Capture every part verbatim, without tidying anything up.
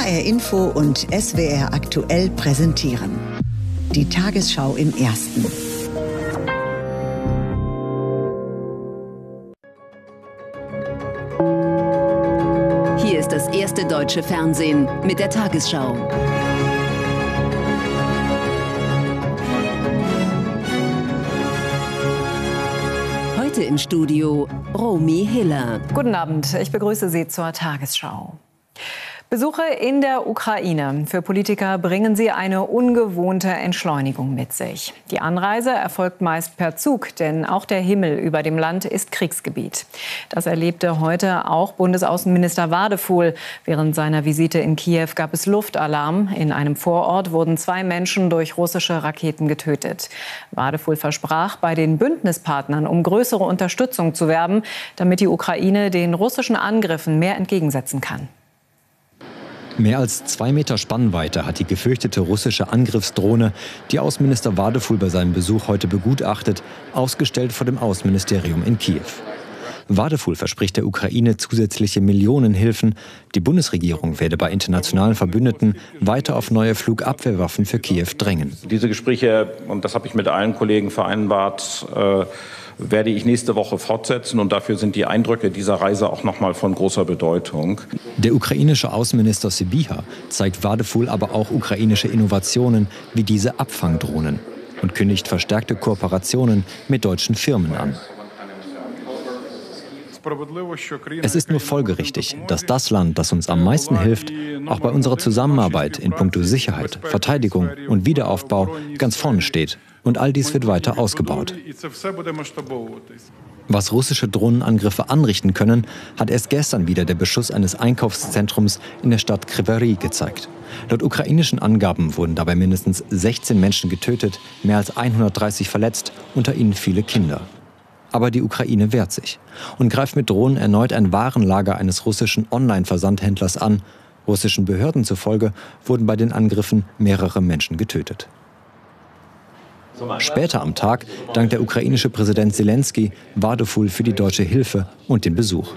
R Info und S W R aktuell präsentieren. Die Tagesschau im Ersten. Hier ist das erste deutsche Fernsehen mit der Tagesschau. Heute im Studio Romy Hiller. Guten Abend, ich begrüße Sie zur Tagesschau. Besuche in der Ukraine. Für Politiker bringen sie eine ungewohnte Entschleunigung mit sich. Die Anreise erfolgt meist per Zug, denn auch der Himmel über dem Land ist Kriegsgebiet. Das erlebte heute auch Bundesaußenminister Wadefuhl. Während seiner Visite in Kiew gab es Luftalarm. In einem Vorort wurden zwei Menschen durch russische Raketen getötet. Wadefuhl versprach, bei den Bündnispartnern um größere Unterstützung zu werben, damit die Ukraine den russischen Angriffen mehr entgegensetzen kann. Mehr als zwei Meter Spannweite hat die gefürchtete russische Angriffsdrohne, die Außenminister Wadefuhl bei seinem Besuch heute begutachtet, ausgestellt vor dem Außenministerium in Kiew. Wadefuhl verspricht der Ukraine zusätzliche Millionenhilfen. Die Bundesregierung werde bei internationalen Verbündeten weiter auf neue Flugabwehrwaffen für Kiew drängen. Diese Gespräche, und das habe ich mit allen Kollegen vereinbart, äh, werde ich nächste Woche fortsetzen. Und dafür sind die Eindrücke dieser Reise auch noch mal von großer Bedeutung. Der ukrainische Außenminister Sybiha zeigt Wadefuhl aber auch ukrainische Innovationen wie diese Abfangdrohnen und kündigt verstärkte Kooperationen mit deutschen Firmen an. Es ist nur folgerichtig, dass das Land, das uns am meisten hilft, auch bei unserer Zusammenarbeit in puncto Sicherheit, Verteidigung und Wiederaufbau ganz vorne steht. Und all dies wird weiter ausgebaut. Was russische Drohnenangriffe anrichten können, hat erst gestern wieder der Beschuss eines Einkaufszentrums in der Stadt Kryvyi Rih gezeigt. Laut ukrainischen Angaben wurden dabei mindestens sechzehn Menschen getötet, mehr als hundertdreißig verletzt, unter ihnen viele Kinder. Aber die Ukraine wehrt sich und greift mit Drohnen erneut ein Warenlager eines russischen Online-Versandhändlers an. Russischen Behörden zufolge wurden bei den Angriffen mehrere Menschen getötet. Später am Tag dankt der ukrainische Präsident Zelensky Wadefuhl für die deutsche Hilfe und den Besuch.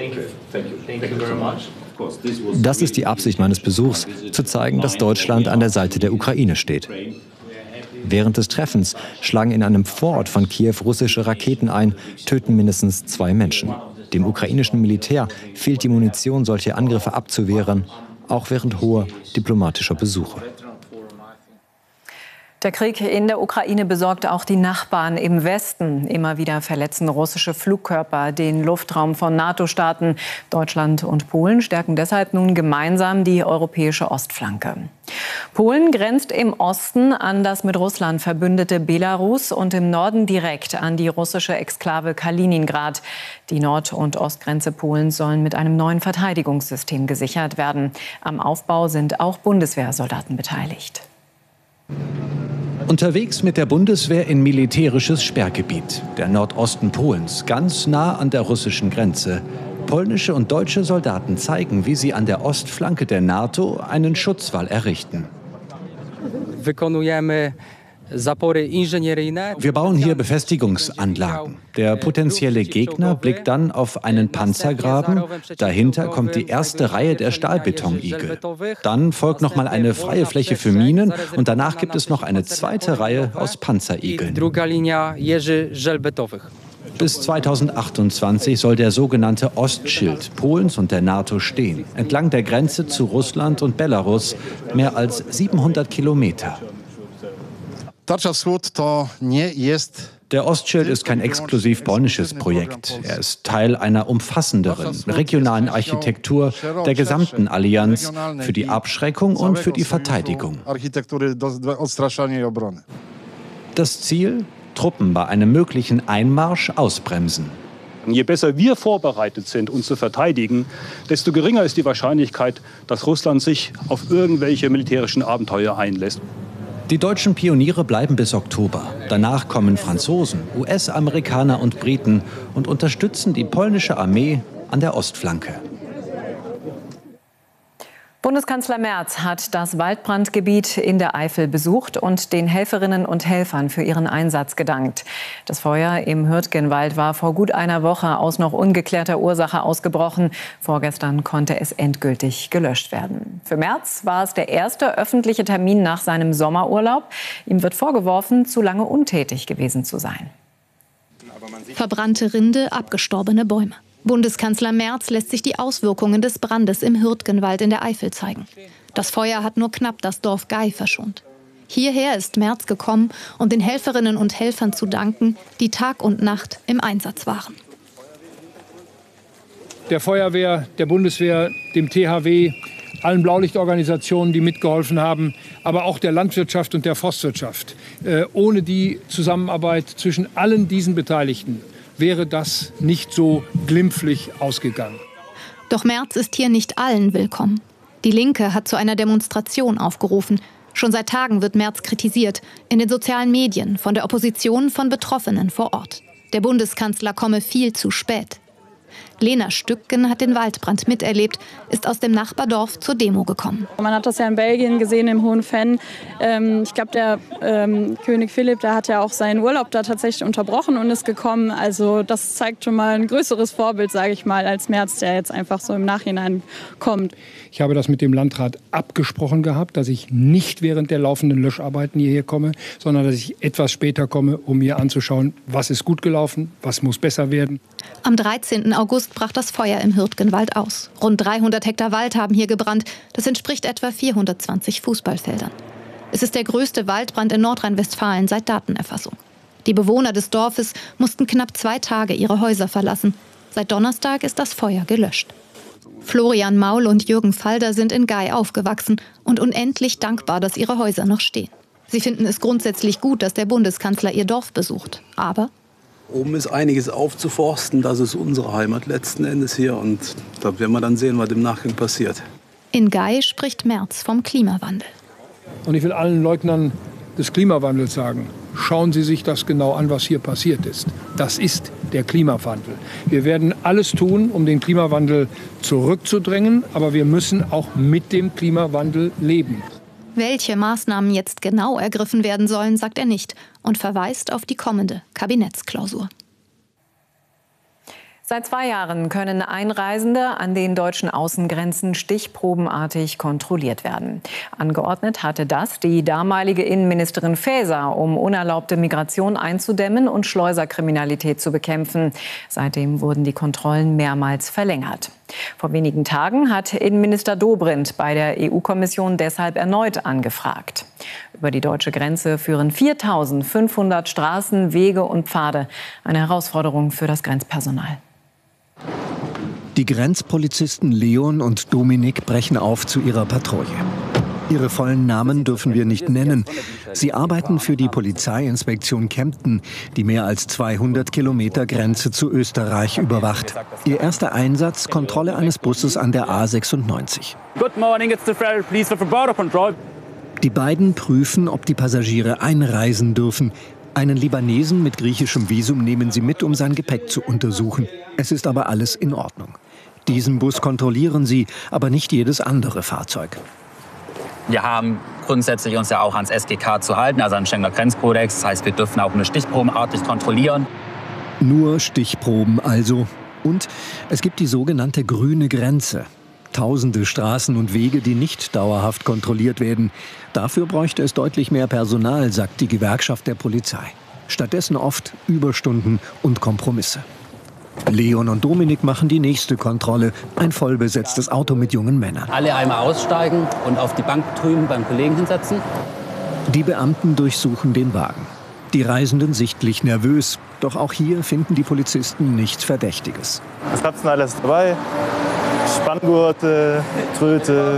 Das ist die Absicht meines Besuchs, zu zeigen, dass Deutschland an der Seite der Ukraine steht. Während des Treffens schlagen in einem Vorort von Kiew russische Raketen ein, töten mindestens zwei Menschen. Dem ukrainischen Militär fehlt die Munition, solche Angriffe abzuwehren, auch während hoher diplomatischer Besuche. Der Krieg in der Ukraine besorgt auch die Nachbarn im Westen. Immer wieder verletzen russische Flugkörper den Luftraum von NATO-Staaten. Deutschland und Polen stärken deshalb nun gemeinsam die europäische Ostflanke. Polen grenzt im Osten an das mit Russland verbündete Belarus und im Norden direkt an die russische Exklave Kaliningrad. Die Nord- und Ostgrenze Polens sollen mit einem neuen Verteidigungssystem gesichert werden. Am Aufbau sind auch Bundeswehrsoldaten beteiligt. Unterwegs mit der Bundeswehr in militärisches Sperrgebiet, der Nordosten Polens, ganz nah an der russischen Grenze. Polnische und deutsche Soldaten zeigen, wie sie an der Ostflanke der NATO einen Schutzwall errichten. Wir bauen hier Befestigungsanlagen. Der potenzielle Gegner blickt dann auf einen Panzergraben. Dahinter kommt die erste Reihe der Stahlbetonigel. Dann folgt noch mal eine freie Fläche für Minen und danach gibt es noch eine zweite Reihe aus Panzerigeln. Bis zweitausendachtundzwanzig soll der sogenannte Ostschild Polens und der NATO stehen. Entlang der Grenze zu Russland und Belarus mehr als siebenhundert Kilometer. Der Ostschild ist kein exklusiv polnisches Projekt. Er ist Teil einer umfassenderen, regionalen Architektur der gesamten Allianz für die Abschreckung und für die Verteidigung. Das Ziel? Truppen bei einem möglichen Einmarsch ausbremsen. Je besser wir vorbereitet sind, uns zu verteidigen, desto geringer ist die Wahrscheinlichkeit, dass Russland sich auf irgendwelche militärischen Abenteuer einlässt. Die deutschen Pioniere bleiben bis Oktober. Danach kommen Franzosen, U S-Amerikaner und Briten und unterstützen die polnische Armee an der Ostflanke. Bundeskanzler Merz hat das Waldbrandgebiet in der Eifel besucht und den Helferinnen und Helfern für ihren Einsatz gedankt. Das Feuer im Hürtgenwald war vor gut einer Woche aus noch ungeklärter Ursache ausgebrochen. Vorgestern konnte es endgültig gelöscht werden. Für Merz war es der erste öffentliche Termin nach seinem Sommerurlaub. Ihm wird vorgeworfen, zu lange untätig gewesen zu sein. Verbrannte Rinde, abgestorbene Bäume. Bundeskanzler Merz lässt sich die Auswirkungen des Brandes im Hürtgenwald in der Eifel zeigen. Das Feuer hat nur knapp das Dorf Gei verschont. Hierher ist Merz gekommen, um den Helferinnen und Helfern zu danken, die Tag und Nacht im Einsatz waren. Der Feuerwehr, der Bundeswehr, dem T H W, allen Blaulichtorganisationen, die mitgeholfen haben, aber auch der Landwirtschaft und der Forstwirtschaft. Äh, ohne die Zusammenarbeit zwischen allen diesen Beteiligten wäre das nicht so glimpflich ausgegangen. Doch Merz ist hier nicht allen willkommen. Die Linke hat zu einer Demonstration aufgerufen. Schon seit Tagen wird Merz kritisiert, in den sozialen Medien, von der Opposition, von Betroffenen vor Ort. Der Bundeskanzler komme viel zu spät. Lena Stücken hat den Waldbrand miterlebt, ist aus dem Nachbardorf zur Demo gekommen. Man hat das ja in Belgien gesehen, im Hohen Venn. Ähm, ich glaube, der ähm, König Philipp, der hat ja auch seinen Urlaub da tatsächlich unterbrochen und ist gekommen. Also das zeigt schon mal ein größeres Vorbild, sage ich mal, als Merz, der jetzt einfach so im Nachhinein kommt. Ich habe das mit dem Landrat abgesprochen gehabt, dass ich nicht während der laufenden Löscharbeiten hierher komme, sondern dass ich etwas später komme, um mir anzuschauen, was ist gut gelaufen, was muss besser werden. Am dreizehnten August brach das Feuer im Hürtgenwald aus. Rund dreihundert Hektar Wald haben hier gebrannt. Das entspricht etwa vierhundertzwanzig Fußballfeldern. Es ist der größte Waldbrand in Nordrhein-Westfalen seit Datenerfassung. Die Bewohner des Dorfes mussten knapp zwei Tage ihre Häuser verlassen. Seit Donnerstag ist das Feuer gelöscht. Florian Maul und Jürgen Falder sind in Gei aufgewachsen und unendlich dankbar, dass ihre Häuser noch stehen. Sie finden es grundsätzlich gut, dass der Bundeskanzler ihr Dorf besucht. Aber oben ist einiges aufzuforsten. Das ist unsere Heimat letzten Endes hier. Und da werden wir dann sehen, was im Nachgang passiert. In Gei spricht Merz vom Klimawandel. Und ich will allen Leugnern des Klimawandels sagen, schauen Sie sich das genau an, was hier passiert ist. Das ist der Klimawandel. Wir werden alles tun, um den Klimawandel zurückzudrängen. Aber wir müssen auch mit dem Klimawandel leben. Welche Maßnahmen jetzt genau ergriffen werden sollen, sagt er nicht und verweist auf die kommende Kabinettsklausur. Seit zwei Jahren können Einreisende an den deutschen Außengrenzen stichprobenartig kontrolliert werden. Angeordnet hatte das die damalige Innenministerin Faeser, um unerlaubte Migration einzudämmen und Schleuserkriminalität zu bekämpfen. Seitdem wurden die Kontrollen mehrmals verlängert. Vor wenigen Tagen hat Innenminister Dobrindt bei der E U-Kommission deshalb erneut angefragt. Über die deutsche Grenze führen viertausendfünfhundert Straßen, Wege und Pfade. Eine Herausforderung für das Grenzpersonal. Die Grenzpolizisten Leon und Dominik brechen auf zu ihrer Patrouille. Ihre vollen Namen dürfen wir nicht nennen. Sie arbeiten für die Polizeiinspektion Kempten, die mehr als zweihundert Kilometer Grenze zu Österreich überwacht. Ihr erster Einsatz, Kontrolle eines Busses an der A sechsundneunzig. Good morning, it's the Federal Police for Border Control. Die beiden prüfen, ob die Passagiere einreisen dürfen. Einen Libanesen mit griechischem Visum nehmen sie mit, um sein Gepäck zu untersuchen. Es ist aber alles in Ordnung. Diesen Bus kontrollieren sie, aber nicht jedes andere Fahrzeug. Wir haben grundsätzlich uns ja auch ans S G K zu halten, also an den Schengener Grenzkodex. Das heißt, wir dürfen auch nur stichprobenartig kontrollieren. Nur Stichproben also. Und es gibt die sogenannte grüne Grenze. Tausende Straßen und Wege, die nicht dauerhaft kontrolliert werden. Dafür bräuchte es deutlich mehr Personal, sagt die Gewerkschaft der Polizei. Stattdessen oft Überstunden und Kompromisse. Leon und Dominik machen die nächste Kontrolle. Ein vollbesetztes Auto mit jungen Männern. Alle einmal aussteigen und auf die Bank drüben beim Kollegen hinsetzen. Die Beamten durchsuchen den Wagen. Die Reisenden sichtlich nervös. Doch auch hier finden die Polizisten nichts Verdächtiges. Was hat's denn alles dabei? Spanngurte, Tröte.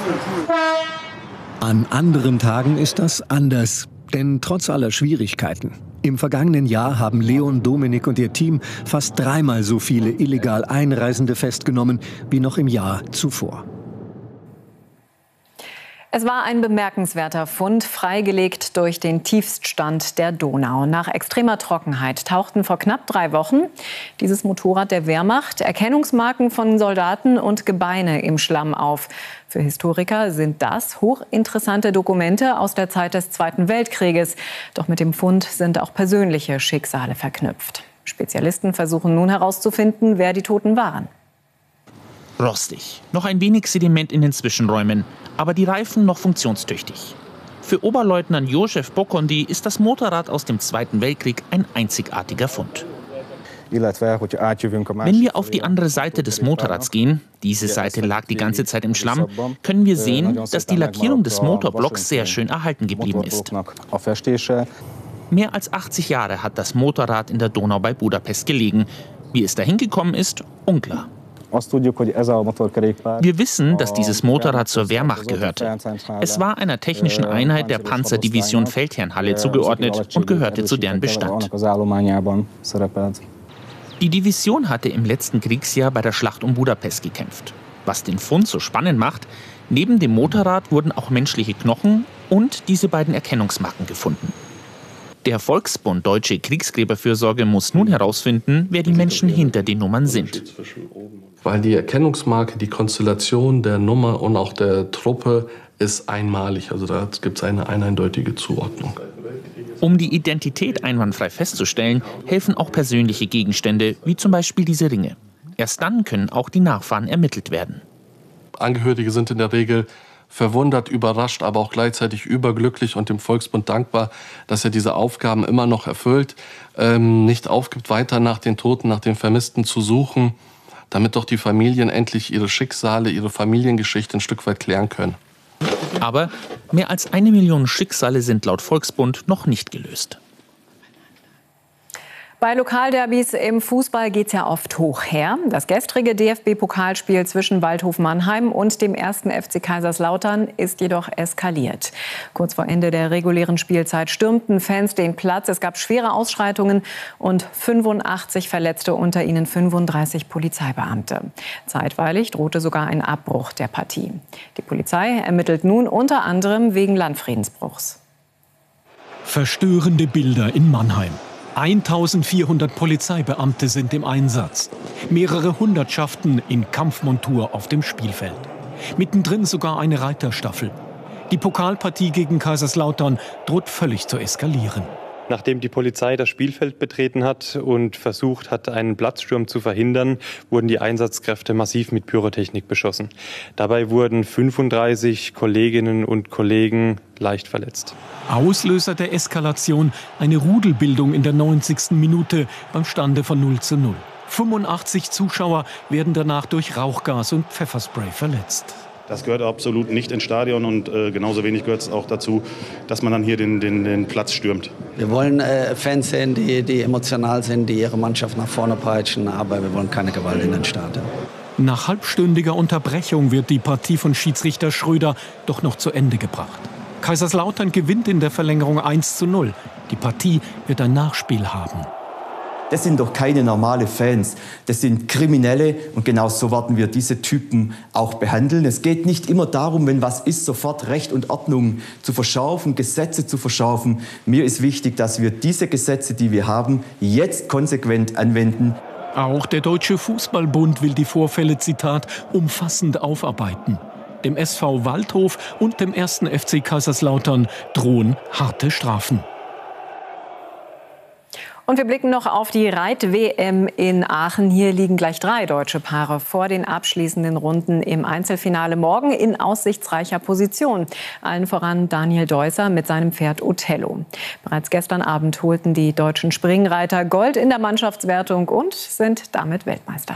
An anderen Tagen ist das anders. Denn trotz aller Schwierigkeiten. Im vergangenen Jahr haben Leon, Dominik und ihr Team fast dreimal so viele illegal Einreisende festgenommen wie noch im Jahr zuvor. Es war ein bemerkenswerter Fund, freigelegt durch den Tiefststand der Donau. Nach extremer Trockenheit tauchten vor knapp drei Wochen dieses Motorrad der Wehrmacht, Erkennungsmarken von Soldaten und Gebeine im Schlamm auf. Für Historiker sind das hochinteressante Dokumente aus der Zeit des Zweiten Weltkrieges. Doch mit dem Fund sind auch persönliche Schicksale verknüpft. Spezialisten versuchen nun herauszufinden, wer die Toten waren. Rostig, noch ein wenig Sediment in den Zwischenräumen, aber die Reifen noch funktionstüchtig. Für Oberleutnant Josef Bokondi ist das Motorrad aus dem Zweiten Weltkrieg ein einzigartiger Fund. Wenn wir auf die andere Seite des Motorrads gehen, diese Seite lag die ganze Zeit im Schlamm, können wir sehen, dass die Lackierung des Motorblocks sehr schön erhalten geblieben ist. Mehr als achtzig Jahre hat das Motorrad in der Donau bei Budapest gelegen. Wie es dahin gekommen ist, unklar. Wir wissen, dass dieses Motorrad zur Wehrmacht gehörte. Es war einer technischen Einheit der Panzerdivision Feldherrnhalle zugeordnet und gehörte zu deren Bestand. Die Division hatte im letzten Kriegsjahr bei der Schlacht um Budapest gekämpft. Was den Fund so spannend macht, neben dem Motorrad wurden auch menschliche Knochen und diese beiden Erkennungsmarken gefunden. Der Volksbund Deutsche Kriegsgräberfürsorge muss nun herausfinden, wer die Menschen hinter den Nummern sind. Weil die Erkennungsmarke, die Konstellation der Nummer und auch der Truppe ist einmalig. Also da gibt es eine eindeutige Zuordnung. Um die Identität einwandfrei festzustellen, helfen auch persönliche Gegenstände, wie zum Beispiel diese Ringe. Erst dann können auch die Nachfahren ermittelt werden. Angehörige sind in der Regel verwundert, überrascht, aber auch gleichzeitig überglücklich und dem Volksbund dankbar, dass er diese Aufgaben immer noch erfüllt, ähm, nicht aufgibt, weiter nach den Toten, nach den Vermissten zu suchen, damit doch die Familien endlich ihre Schicksale, ihre Familiengeschichte ein Stück weit klären können. Aber mehr als eine Million Schicksale sind laut Volksbund noch nicht gelöst. Bei Lokalderbys im Fußball geht es ja oft hoch her. Das gestrige D F B-Pokalspiel zwischen Waldhof Mannheim und dem ersten F C Kaiserslautern ist jedoch eskaliert. Kurz vor Ende der regulären Spielzeit stürmten Fans den Platz. Es gab schwere Ausschreitungen und fünfundachtzig Verletzte, unter ihnen fünfunddreißig Polizeibeamte. Zeitweilig drohte sogar ein Abbruch der Partie. Die Polizei ermittelt nun unter anderem wegen Landfriedensbruchs. Verstörende Bilder in Mannheim. eintausendvierhundert Polizeibeamte sind im Einsatz. Mehrere Hundertschaften in Kampfmontur auf dem Spielfeld. Mittendrin sogar eine Reiterstaffel. Die Pokalpartie gegen Kaiserslautern droht völlig zu eskalieren. Nachdem die Polizei das Spielfeld betreten hat und versucht hat, einen Platzsturm zu verhindern, wurden die Einsatzkräfte massiv mit Pyrotechnik beschossen. Dabei wurden fünfunddreißig Kolleginnen und Kollegen leicht verletzt. Auslöser der Eskalation eine Rudelbildung in der neunzigsten Minute beim Stande von null zu null. fünfundachtzig Zuschauer werden danach durch Rauchgas und Pfefferspray verletzt. Das gehört absolut nicht ins Stadion und äh, genauso wenig gehört es auch dazu, dass man dann hier den, den, den Platz stürmt. Wir wollen äh, Fans sehen, die, die emotional sind, die ihre Mannschaft nach vorne peitschen, aber wir wollen keine Gewalt in den Stadion. Nach halbstündiger Unterbrechung wird die Partie von Schiedsrichter Schröder doch noch zu Ende gebracht. Kaiserslautern gewinnt in der Verlängerung eins zu null. Die Partie wird ein Nachspiel haben. Das sind doch keine normale Fans, das sind Kriminelle und genau so werden wir diese Typen auch behandeln. Es geht nicht immer darum, wenn was ist, sofort Recht und Ordnung zu verschärfen, Gesetze zu verschärfen. Mir ist wichtig, dass wir diese Gesetze, die wir haben, jetzt konsequent anwenden. Auch der Deutsche Fußballbund will die Vorfälle, Zitat, umfassend aufarbeiten. Dem S V Waldhof und dem ersten F C Kaiserslautern drohen harte Strafen. Und wir blicken noch auf die Reit-W M in Aachen. Hier liegen gleich drei deutsche Paare vor den abschließenden Runden im Einzelfinale morgen in aussichtsreicher Position. Allen voran Daniel Deusser mit seinem Pferd Othello. Bereits gestern Abend holten die deutschen Springreiter Gold in der Mannschaftswertung und sind damit Weltmeister.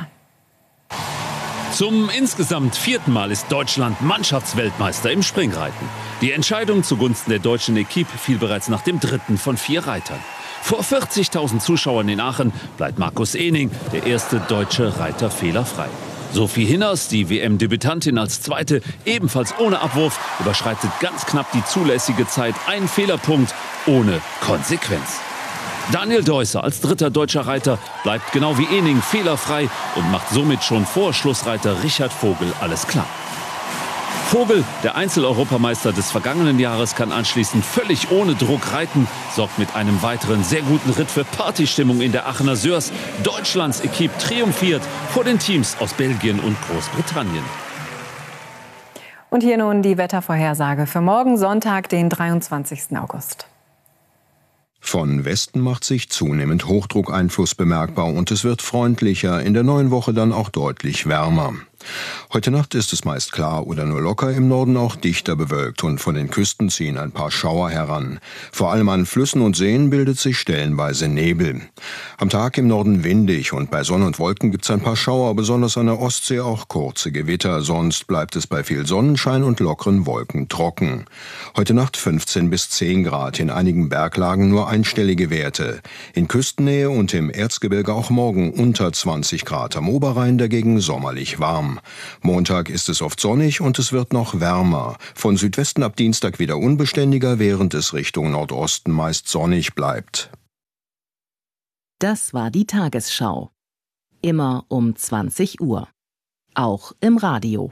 Zum insgesamt vierten Mal ist Deutschland Mannschaftsweltmeister im Springreiten. Die Entscheidung zugunsten der deutschen Equipe fiel bereits nach dem dritten von vier Reitern. Vor vierzigtausend Zuschauern in Aachen bleibt Markus Ehning, der erste deutsche Reiter, fehlerfrei. Sophie Hinners, die W M-Debütantin als Zweite, ebenfalls ohne Abwurf, überschreitet ganz knapp die zulässige Zeit. Ein Fehlerpunkt ohne Konsequenz. Daniel Deusser als dritter deutscher Reiter bleibt genau wie Ehning fehlerfrei und macht somit schon vor Schlussreiter Richard Vogel alles klar. Vogel, der Einzel-Europameister des vergangenen Jahres, kann anschließend völlig ohne Druck reiten, sorgt mit einem weiteren sehr guten Ritt für Partystimmung in der Aachener Sörs. Deutschlands Equipe triumphiert vor den Teams aus Belgien und Großbritannien. Und hier nun die Wettervorhersage für morgen Sonntag, den dreiundzwanzigsten August. Von Westen macht sich zunehmend Hochdruckeinfluss bemerkbar und es wird freundlicher, in der neuen Woche dann auch deutlich wärmer. Heute Nacht ist es meist klar oder nur locker, im Norden auch dichter bewölkt und von den Küsten ziehen ein paar Schauer heran. Vor allem an Flüssen und Seen bildet sich stellenweise Nebel. Am Tag im Norden windig und bei Sonne und Wolken gibt es ein paar Schauer, besonders an der Ostsee auch kurze Gewitter. Sonst bleibt es bei viel Sonnenschein und lockeren Wolken trocken. Heute Nacht fünfzehn bis zehn Grad, in einigen Berglagen nur einstellige Werte. In Küstennähe und im Erzgebirge auch morgen unter zwanzig Grad, am Oberrhein dagegen sommerlich warm. Montag ist es oft sonnig und es wird noch wärmer. Von Südwesten ab Dienstag wieder unbeständiger, während es Richtung Nordosten meist sonnig bleibt. Das war die Tagesschau. Immer um zwanzig Uhr. Auch im Radio.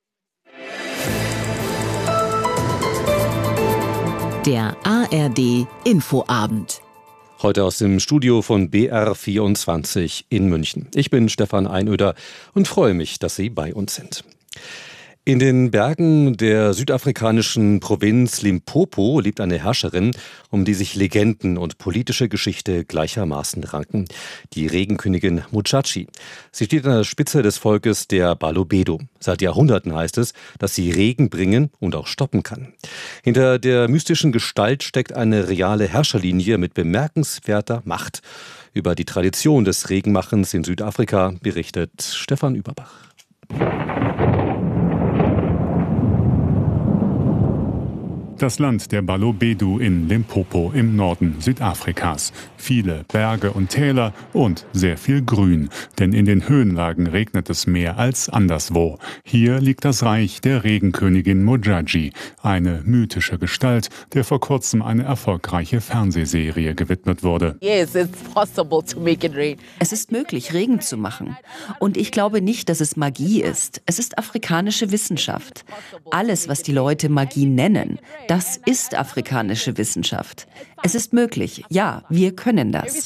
Der A R D Infoabend. Heute aus dem Studio von B R vierundzwanzig in München. Ich bin Stefan Einöder und freue mich, dass Sie bei uns sind. In den Bergen der südafrikanischen Provinz Limpopo lebt eine Herrscherin, um die sich Legenden und politische Geschichte gleichermaßen ranken. Die Regenkönigin Muchachi. Sie steht an der Spitze des Volkes der Balobedu. Seit Jahrhunderten heißt es, dass sie Regen bringen und auch stoppen kann. Hinter der mystischen Gestalt steckt eine reale Herrscherlinie mit bemerkenswerter Macht. Über die Tradition des Regenmachens in Südafrika berichtet Stefan Überbach. Das Land der Balobedu in Limpopo im Norden Südafrikas. Viele Berge und Täler und sehr viel Grün. Denn in den Höhenlagen regnet es mehr als anderswo. Hier liegt das Reich der Regenkönigin Muchachi, eine mythische Gestalt, der vor kurzem eine erfolgreiche Fernsehserie gewidmet wurde. Es ist möglich, Regen zu machen. Und ich glaube nicht, dass es Magie ist. Es ist afrikanische Wissenschaft. Alles, was die Leute Magie nennen, das ist afrikanische Wissenschaft. Es ist möglich. Ja, wir können das.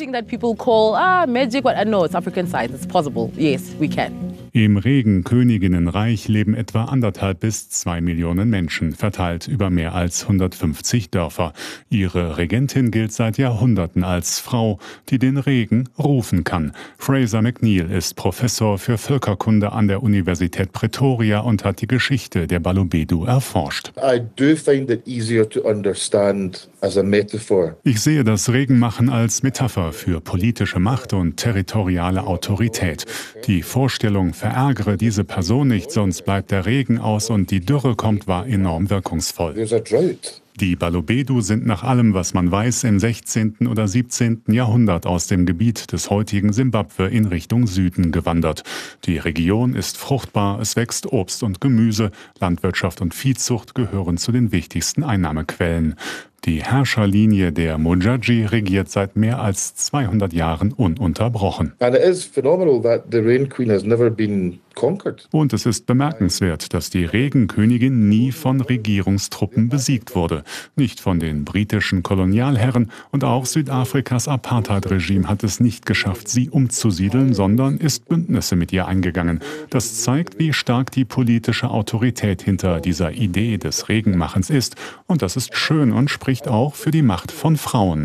Im Regenköniginnenreich leben etwa anderthalb bis zwei Millionen Menschen, verteilt über mehr als hundertfünfzig Dörfer. Ihre Regentin gilt seit Jahrhunderten als Frau, die den Regen rufen kann. Fraser McNeill ist Professor für Völkerkunde an der Universität Pretoria und hat die Geschichte der Balobedu erforscht. I do find it easier to understand as a metaphor. Ich sehe das Regenmachen als Metapher für politische Macht und territoriale Autorität. Die Vorstellung, verärgere diese Person nicht, sonst bleibt der Regen aus und die Dürre kommt, war enorm wirkungsvoll. There's a drought. Die Balobedu sind nach allem, was man weiß, im sechzehnten oder siebzehnten Jahrhundert aus dem Gebiet des heutigen Simbabwe in Richtung Süden gewandert. Die Region ist fruchtbar, es wächst Obst und Gemüse, Landwirtschaft und Viehzucht gehören zu den wichtigsten Einnahmequellen. Die Herrscherlinie der Muchachi regiert seit mehr als zweihundert Jahren ununterbrochen. And it is phenomenal that the Rain Queen has never been conquered. Und es ist bemerkenswert, dass die Regenkönigin nie von Regierungstruppen besiegt wurde. Nicht von den britischen Kolonialherren und auch Südafrikas Apartheid-Regime hat es nicht geschafft, sie umzusiedeln, sondern ist Bündnisse mit ihr eingegangen. Das zeigt, wie stark die politische Autorität hinter dieser Idee des Regenmachens ist. Und das ist schön und spricht auch für die Macht von Frauen.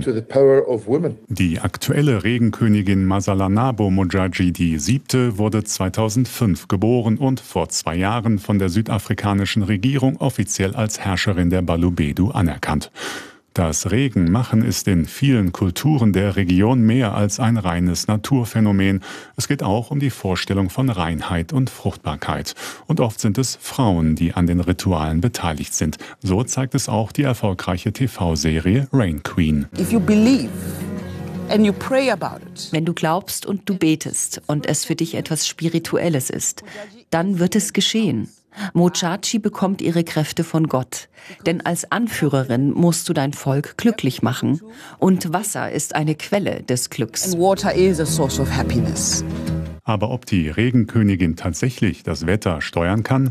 Die aktuelle Regenkönigin Masalanabo Muchachi, die siebte, wurde zweitausendfünf geboren und vor zwei Jahren von der südafrikanischen Regierung offiziell als Herrscherin der Balobedu anerkannt. Das Regenmachen ist in vielen Kulturen der Region mehr als ein reines Naturphänomen. Es geht auch um die Vorstellung von Reinheit und Fruchtbarkeit. Und oft sind es Frauen, die an den Ritualen beteiligt sind. So zeigt es auch die erfolgreiche T V-Serie Rain Queen. If you believe and you pray about it. Wenn du glaubst und du betest und es für dich etwas Spirituelles ist, dann wird es geschehen. Muchachi bekommt ihre Kräfte von Gott. Denn als Anführerin musst du dein Volk glücklich machen. Und Wasser ist eine Quelle des Glücks. And water is a source of happiness. Aber ob die Regenkönigin tatsächlich das Wetter steuern kann,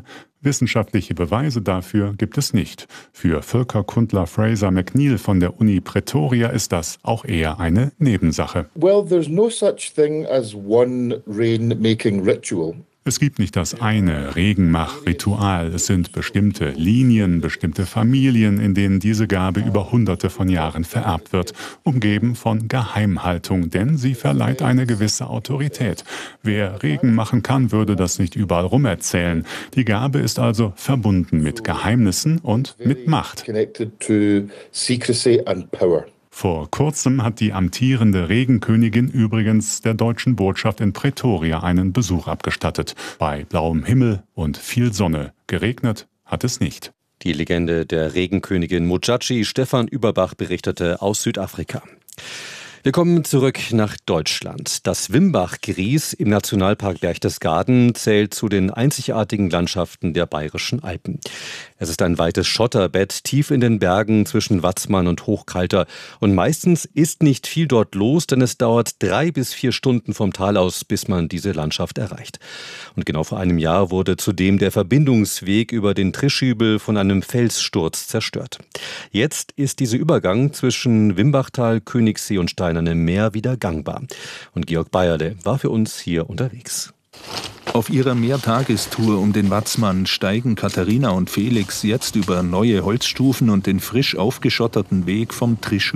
Wissenschaftliche Beweise dafür gibt es nicht. Für Völkerkundler Fraser McNeill von der Uni Pretoria ist das auch eher eine Nebensache. Well, there's no such thing as one rain-making ritual. Es gibt nicht das eine Regenmach-Ritual. Es sind bestimmte Linien, bestimmte Familien, in denen diese Gabe über hunderte von Jahren vererbt wird, umgeben von Geheimhaltung, denn sie verleiht eine gewisse Autorität. Wer Regen machen kann, würde das nicht überall rumerzählen. Die Gabe ist also verbunden mit Geheimnissen und mit Macht. Connected to secrecy and power. Vor kurzem hat die amtierende Regenkönigin übrigens der deutschen Botschaft in Pretoria einen Besuch abgestattet. Bei blauem Himmel und viel Sonne. Geregnet hat es nicht. Die Legende der Regenkönigin Mojaci, Stefan Überbach berichtete aus Südafrika. Wir kommen zurück nach Deutschland. Das Wimbach-Gries im Nationalpark Berchtesgaden zählt zu den einzigartigen Landschaften der Bayerischen Alpen. Es ist ein weites Schotterbett tief in den Bergen zwischen Watzmann und Hochkalter. Und meistens ist nicht viel dort los, denn es dauert drei bis vier Stunden vom Tal aus, bis man diese Landschaft erreicht. Und genau vor einem Jahr wurde zudem der Verbindungsweg über den Trischübel von einem Felssturz zerstört. Jetzt ist dieser Übergang zwischen Wimbachtal, Königssee und Steinernem Meer wieder gangbar. Und Georg Bayerle war für uns hier unterwegs. Auf ihrer Mehrtagestour um den Watzmann steigen Katharina und Felix jetzt über neue Holzstufen und den frisch aufgeschotterten Weg vom Trischübel